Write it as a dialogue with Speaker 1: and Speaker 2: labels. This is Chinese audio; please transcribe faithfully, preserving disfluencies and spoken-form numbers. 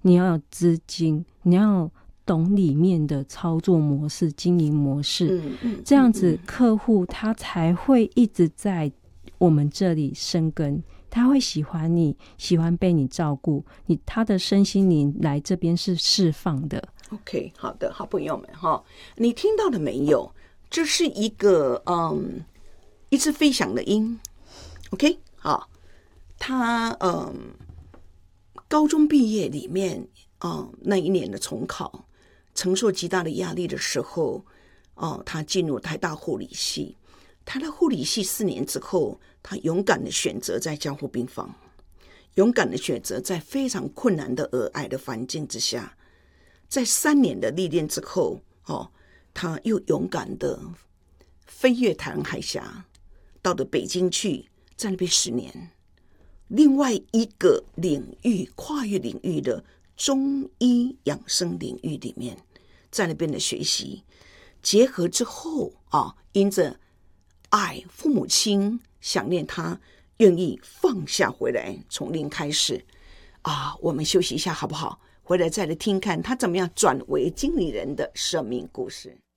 Speaker 1: 你要有资金，你要懂里面的操作模式、经营模式，
Speaker 2: 嗯嗯，
Speaker 1: 这样子客户他才会一直在我们这里生根，他会喜欢你，喜欢被你照顾，你他的身心灵来这边是释放的。
Speaker 2: OK， 好的，好朋友们哈，你听到了没有？这是一个嗯，一只飞翔的鹰。OK， 好，他嗯，高中毕业里面嗯那一年的重考，承受极大的压力的时候，哦，他进入台大护理系。台大护理系四年之后，他勇敢的选择在加护病房，勇敢的选择在非常困难的儿癌的环境之下。在三年的历练之后，哦，他又勇敢的飞越台湾海峡，到了北京去，在那边十年。另外一个领域，跨越领域的中医养生领域里面，在那边的学习结合之后啊，因着爱父母亲想念他，愿意放下回来，从零开始啊。我们休息一下好不好？回来再来听看他怎么样转为经理人的生命故事。